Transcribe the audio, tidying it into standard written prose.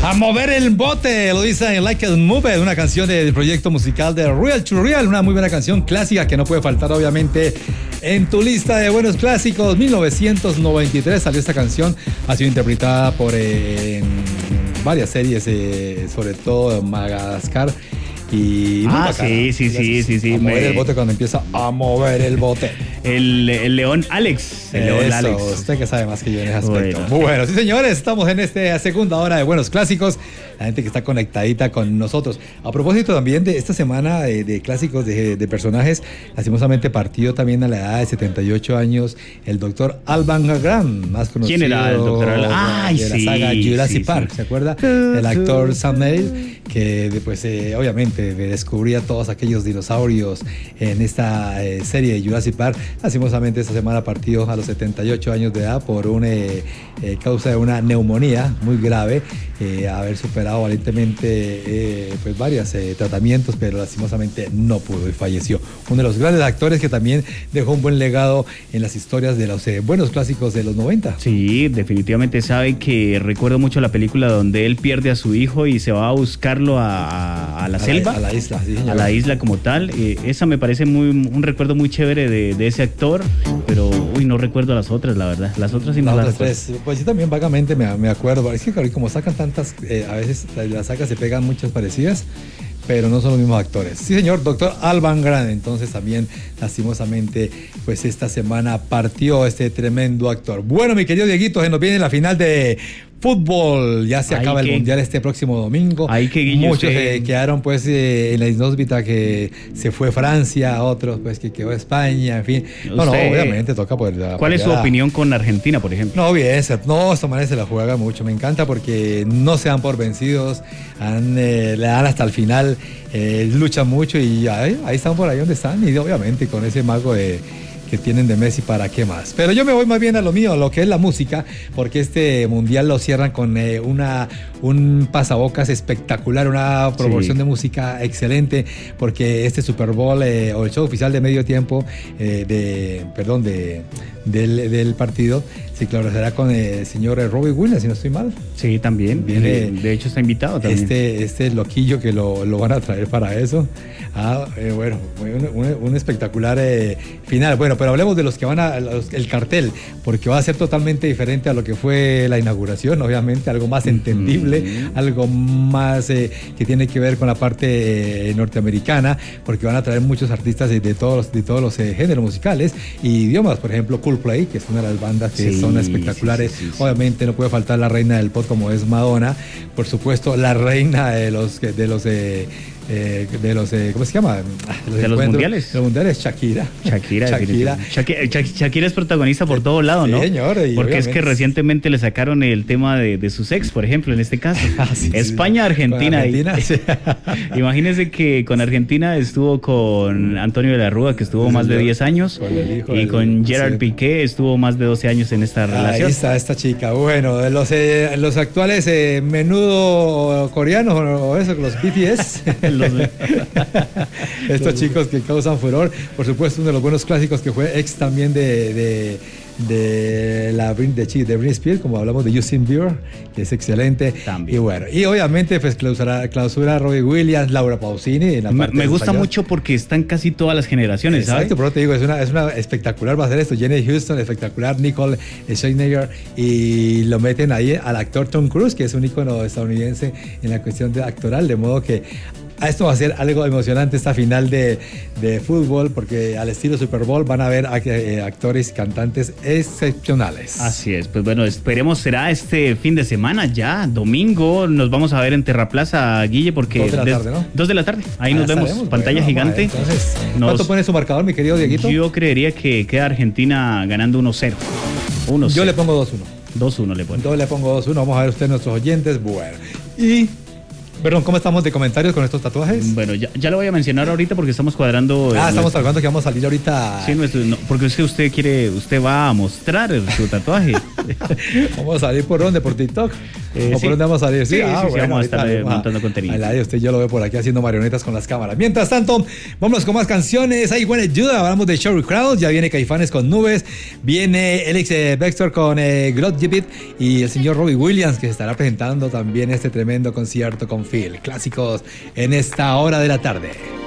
A mover el bote, lo dice Like It Move, una canción del proyecto musical de Real to Real, una muy buena canción clásica que no puede faltar obviamente en tu lista de buenos clásicos. 1993 salió esta canción, ha sido interpretada por varias series, sobre todo Madagascar. Y sí. A mover el bote cuando empieza a mover el bote. El león Alex. El león Alex. Usted que sabe más que yo en ese aspecto. Bueno, sí, señores, estamos en esta segunda hora de buenos clásicos. La gente que está conectadita con nosotros. A propósito también de esta semana de clásicos de personajes, lastimosamente partió también a la edad de 78 años el doctor Alban Grant, más conocido. ¿Quién era el doctor Alban? De la saga Jurassic Park, ¿se acuerda? El actor Sam Neill, que después obviamente descubría todos aquellos dinosaurios en esta serie de Jurassic Park. Lastimosamente esta semana partió a los 78 años de edad por una causa de una neumonía muy grave, haber superado valientemente pues varios tratamientos, pero lastimosamente no pudo y falleció. Uno de los grandes actores que también dejó un buen legado en las historias de los buenos clásicos de los 90. Sí, definitivamente. Sabe que recuerdo mucho la película donde él pierde a su hijo y se va a buscarlo a la selva. A la isla, sí, a la isla como tal. Esa me parece un recuerdo muy chévere de ese actor, pero no recuerdo las otras, la verdad. Las otras sí no las recuerdo. Pues sí, también vagamente me acuerdo. Es que como sacan tantas, a veces las sagas se pegan muchas parecidas, pero no son los mismos actores. Sí, señor, doctor Alban Grant. Entonces también, lastimosamente, pues esta semana partió este tremendo actor. Bueno, mi querido Dieguito, se nos viene la final de fútbol. Ya se acaba el mundial este próximo domingo. Muchos quedaron pues en la inhóspita que se fue Francia, otros pues que quedó España, en fin. No, obviamente toca por la. ¿Cuál es su opinión con Argentina, por ejemplo? No, bien, esta manera se la juega mucho. Me encanta porque no se dan por vencidos, le dan hasta el final, luchan mucho y ahí están por ahí donde están. Y obviamente con ese mago que tienen de Messi, ¿para qué más? Pero yo me voy más bien a lo mío, a lo que es la música, porque este mundial lo cierran con un pasabocas espectacular, una proporción de música excelente, porque este Super Bowl o el show oficial de medio tiempo del partido se clausurará con el señor Robbie Williams, si no estoy mal. Sí, también. Viene, de hecho está invitado también. Este loquillo que lo van a traer para eso. Bueno, un espectacular final. Bueno, pero hablemos de los que van el cartel, porque va a ser totalmente diferente a lo que fue la inauguración, obviamente, algo más entendible, algo más que tiene que ver con la parte norteamericana, porque van a traer muchos artistas de todos los géneros musicales y idiomas. Por ejemplo, Coldplay, que es una de las bandas que son espectaculares. Sí. Obviamente no puede faltar la reina del pop como es Madonna, por supuesto la reina de los ¿cómo se llama? De los mundiales. Los mundiales, Shakira. Shakira es protagonista por todo lado, ¿no? Señor, porque es que recientemente le sacaron el tema de sus ex, por ejemplo, en este caso. España-Argentina. Sí. Imagínense que con Argentina estuvo con Antonio de la Rúa, que estuvo más de 10 años, y con Gerard Piqué estuvo más de 12 años en esta relación. Ahí está esta chica. Bueno, los actuales menudo coreanos o eso, los BTS. Estos chicos que causan furor. Por supuesto, uno de los buenos clásicos que fue ex también de Britney Spears, como hablamos de Justin Bieber, que es excelente. También. Y bueno, y obviamente pues clausura Robbie Williams, Laura Pausini en la parte me gusta mucho porque están casi todas las generaciones. Exacto, ¿sabes? pero te digo, es una espectacular, va a ser esto. Jenny Houston, espectacular, Nicole Scherzinger, y lo meten ahí al actor Tom Cruise, que es un ícono estadounidense en la cuestión actoral, de modo que esto va a ser algo emocionante, esta final de fútbol, porque al estilo Super Bowl van a ver actores y cantantes excepcionales. Así es, pues bueno, esperemos, será este fin de semana ya, domingo, nos vamos a ver en Terraplaza, Guille, porque 2 de la tarde, ¿no? 2 de la tarde, ahí nos vemos, pantalla gigante. Entonces, ¿cuánto pone su marcador, mi querido Dieguito? Yo creería que queda Argentina ganando 1-0. Yo le pongo 2-1. 2-1 le pongo. Yo le pongo 2-1, vamos a ver ustedes, nuestros oyentes. Bueno, y perdón, ¿cómo estamos de comentarios con estos tatuajes? Bueno, ya lo voy a mencionar ahorita porque estamos cuadrando. Estamos hablando que vamos a salir ahorita. Sí, Porque usted va a mostrar su tatuaje. ¿Vamos a salir por dónde? ¿Por TikTok? ¿O por dónde vamos a salir? Sí, bueno, vamos a estar montando contenido. Usted yo lo veo por aquí haciendo marionetas con las cámaras. Mientras tanto, vámonos con más canciones. Ahí buena ayuda. Hablamos de Sheryl Crow. Ya viene Caifanes con Nubes. Viene Alex Baxter con God Give It. Y el señor Robbie Williams, que se estará presentando también este tremendo concierto con Phil. Clásicos en esta hora de la tarde.